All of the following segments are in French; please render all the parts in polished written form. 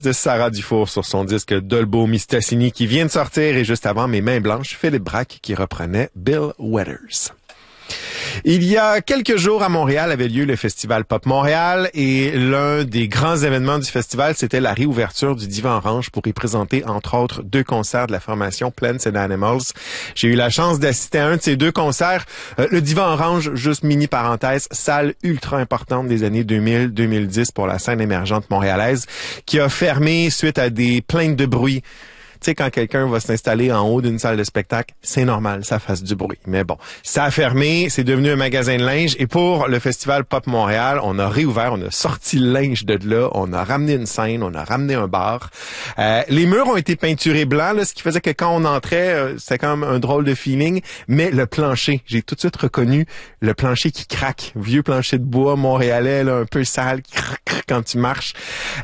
de Sarah Dufour sur son disque Dolbo Mistassini qui vient de sortir et juste avant Mes mains blanches, Philippe Braque qui reprenait Bill Withers. Il y a quelques jours à Montréal avait lieu le Festival Pop Montréal et l'un des grands événements du festival, c'était la réouverture du Divan Orange pour y présenter entre autres 2 concerts de la formation Plants and Animals. J'ai eu la chance d'assister à un de ces 2 concerts. Le Divan Orange, juste mini parenthèse, salle ultra importante des années 2000-2010 pour la scène émergente montréalaise qui a fermé suite à des plaintes de bruit. Tu sais, quand quelqu'un va s'installer en haut d'une salle de spectacle, c'est normal, ça fasse du bruit. Mais bon, ça a fermé, c'est devenu un magasin de linge. Et pour le Festival Pop Montréal, on a réouvert, on a sorti le linge de là, on a ramené une scène, on a ramené un bar. Les murs ont été peinturés blancs, là, ce qui faisait que quand on entrait, c'était quand même un drôle de feeling. Mais le plancher, j'ai tout de suite reconnu le plancher qui craque. Vieux plancher de bois montréalais, là, un peu sale, qui craque quand tu marches.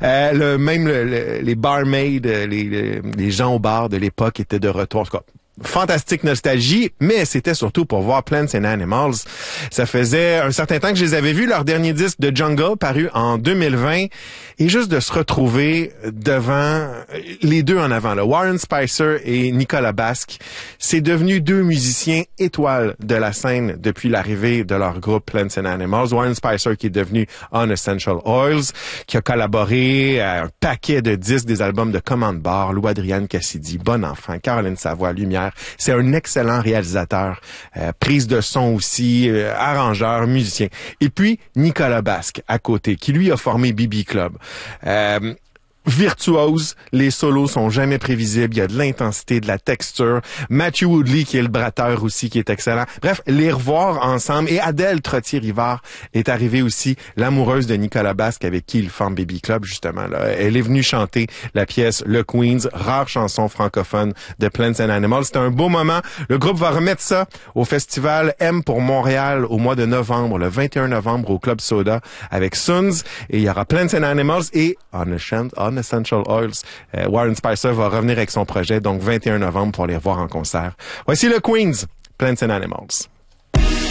Les barmaids, les gens au bar de l'époque étaient de retour. En tout cas, fantastique nostalgie, mais c'était surtout pour voir Plants and Animals. Ça faisait un certain temps que je les avais vus, leur dernier disque de Jungle paru en 2020, et juste de se retrouver devant les 2 en avant, là, Warren Spicer et Nicolas Basque, c'est devenu 2 musiciens étoiles de la scène depuis l'arrivée de leur groupe Plants and Animals. Warren Spicer qui est devenu Unessential Oils, qui a collaboré à un paquet de disques, des albums de Commande Bar, Lou Adrienne Cassidy, Bon Enfant, Caroline Savoie, Lumière. C'est un excellent réalisateur, prise de son aussi, arrangeur, musicien. Et puis, Nicolas Basque, à côté, qui lui a formé BB Club. Virtuose, les solos sont jamais prévisibles, il y a de l'intensité, de la texture. Matthew Woodley, qui est le bratteur aussi, qui est excellent. Bref, les revoir ensemble. Et Adèle Trottier-Rivard est arrivée aussi, l'amoureuse de Nicolas Basque, avec qui il forme Baby Club, justement. Là. Elle est venue chanter la pièce Le Queens, rare chanson francophone de Plants and Animals. C'était un beau moment. Le groupe va remettre ça au festival M pour Montréal au mois de novembre, le 21 novembre au Club Soda avec Suns. Et il y aura Plants and Animals et Essential Oils. Warren Spicer va revenir avec son projet, donc 21 novembre pour les voir en concert. Voici le Queens, Plants and Animals.